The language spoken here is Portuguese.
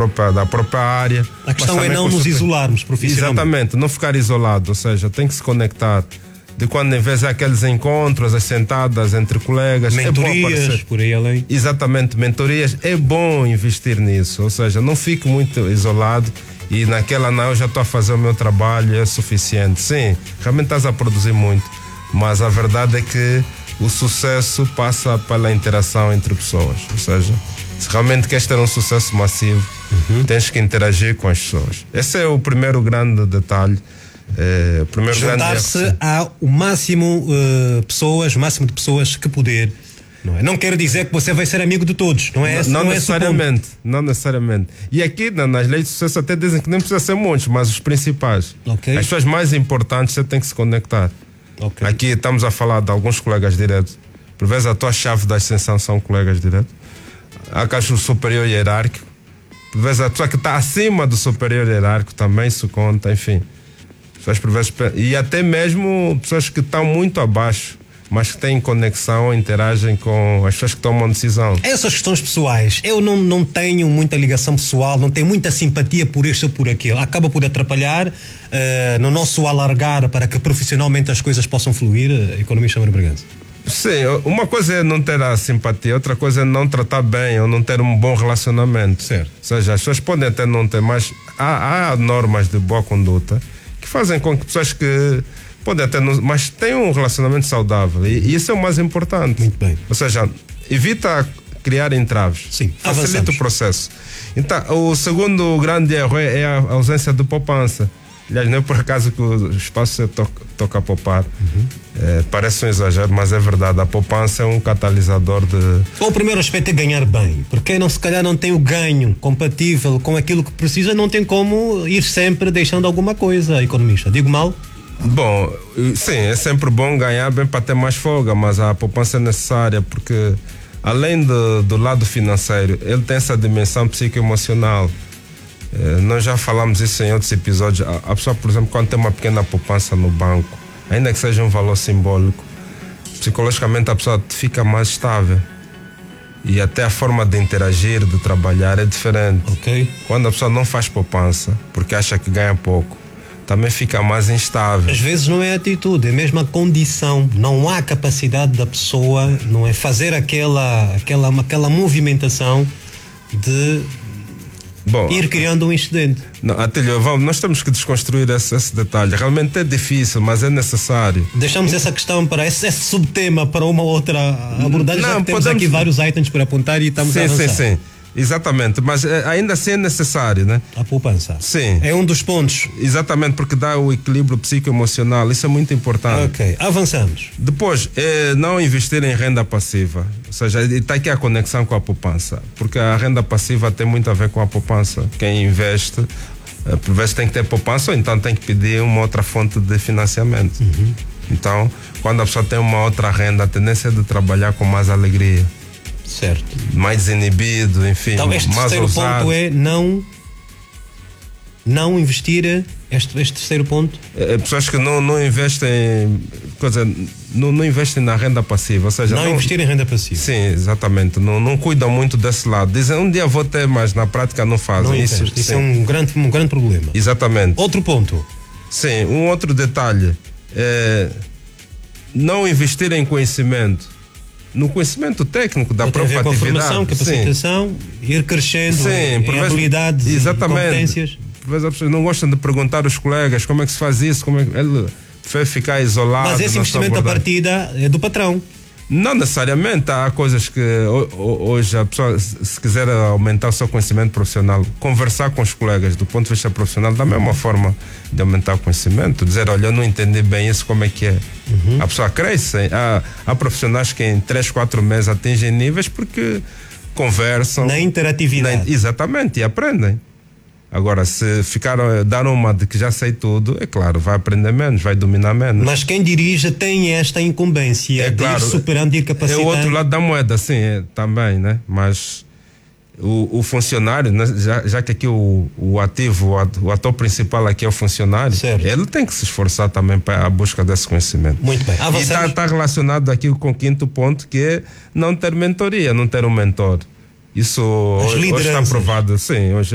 própria área. A questão é não nos isolarmos profissionalmente. Exatamente, não ficar isolado, ou seja, tem que se conectar. De quando em vez aqueles encontros, as sentadas entre colegas, mentorias, por aí além. Exatamente, mentorias, é bom investir nisso, ou seja, não fique muito isolado e naquela não, eu já estou a fazer o meu trabalho, é suficiente. Sim, realmente estás a produzir muito, mas a verdade é que o sucesso passa pela interação entre pessoas, ou seja, se realmente queres ter um sucesso massivo, tens que interagir com as pessoas. Esse é o primeiro grande detalhe. Juntar-se ao máximo o máximo de pessoas que puder. Não quero dizer que você vai ser amigo de todos, não é? Não necessariamente, não necessariamente. E aqui nas leis de sucesso até dizem que nem precisa ser muitos, mas os principais. Okay. As pessoas mais importantes você tem que se conectar. Okay. Aqui estamos a falar de alguns colegas diretos. Por vezes a tua chave da ascensão são colegas diretos. Há caso superior hierárquico. Por vezes a pessoa que está acima do superior hierárquico também se conta, enfim. E até mesmo pessoas que estão muito abaixo, mas que têm conexão, interagem com as pessoas que tomam decisão. Essas questões pessoais, eu não tenho muita ligação pessoal, não tenho muita simpatia por isto ou por aquilo. Acaba por atrapalhar no nosso alargar para que profissionalmente as coisas possam fluir, economista Mário Bragança. Sim, uma coisa é não ter a simpatia, outra coisa é não tratar bem ou não ter um bom relacionamento. Certo. Ou seja, as pessoas podem até não ter, mas há normas de boa conduta que fazem com que pessoas que podem até não, mas tenham um relacionamento saudável e isso é o mais importante. Muito bem. Ou seja, evita criar entraves. Sim, facilita avançamos. o processo. Então, o segundo grande erro é a ausência de poupança. Aliás, não é por acaso que o espaço toca a poupar. Parece um exagero, mas é verdade. A poupança é um catalisador de... O primeiro aspecto é ganhar bem, porque se calhar não tem o ganho compatível com aquilo que precisa, não tem como ir sempre deixando alguma coisa, economista. Digo mal? Bom, sim, é sempre bom ganhar bem para ter mais folga, mas a poupança é necessária porque além do lado financeiro, ele tem essa dimensão psicoemocional. Nós já falamos isso em outros episódios. A pessoa, por exemplo, quando tem uma pequena poupança no banco, ainda que seja um valor simbólico, psicologicamente a pessoa fica mais estável e até a forma de interagir, de trabalhar é diferente. Okay. Quando a pessoa não faz poupança porque acha que ganha pouco, também fica mais instável. Às vezes não é atitude, é mesmo a condição. Não há capacidade da pessoa, não é, fazer aquela movimentação de ir criando um excedente. Não, Atilio, nós temos que desconstruir esse detalhe. Realmente é difícil, mas é necessário. Deixamos essa questão para esse subtema para uma outra abordagem. Já que temos aqui vários itens para apontar e estamos a avançar. Sim. Exatamente, mas ainda assim é necessário, né? A poupança. Sim. É um dos pontos. Exatamente, porque dá o equilíbrio psicoemocional, isso é muito importante. Ok, avançamos. Depois, não investir em renda passiva, ou seja, está aqui a conexão com a poupança, porque a renda passiva tem muito a ver com a poupança. Quem investe, por vezes tem que ter poupança ou então tem que pedir uma outra fonte de financiamento. Então, quando a pessoa tem uma outra renda, a tendência é de trabalhar com mais alegria. Certo. Mais desinibido, enfim. Então este mais terceiro ousado. ponto é não investir. Este terceiro ponto? Pessoas que não investem, não investem na renda passiva, ou seja, não investir em renda passiva. Sim, exatamente. Não cuidam muito desse lado. Dizem um dia vou ter, mas na prática não fazem. Não isso é um grande problema. Exatamente. Outro ponto. Sim, um outro detalhe é não investir em conhecimento. No conhecimento técnico da própria atividade. Com formação, capacitação, ir crescendo em habilidades e competências. Por vezes as pessoas não gostam de perguntar aos colegas como é que se faz isso, como é que ele fez ficar isolado. Mas esse investimento à partida é do patrão. Não necessariamente, há coisas que hoje a pessoa, se quiser aumentar o seu conhecimento profissional, conversar com os colegas do ponto de vista profissional também é uma forma de aumentar o conhecimento, dizer, olha, eu não entendi bem isso, como é que é. A pessoa cresce, há profissionais que em 3, 4 meses atingem níveis porque conversam. Na interatividade. Exatamente, e aprendem. Agora, se dar uma de que já sei tudo, é claro, vai aprender menos, vai dominar menos. Mas quem dirige tem esta incumbência de ir superando, de ir capacitando. É o outro lado da moeda, sim, também, né? Mas o funcionário, né? já que aqui o ativo, o ator principal aqui é o funcionário, certo. Ele tem que se esforçar também para a busca desse conhecimento. Muito bem. Avançamos. E está relacionado aqui com o quinto ponto, que é não ter mentoria, não ter um mentor. Isso hoje está provado, sim. Hoje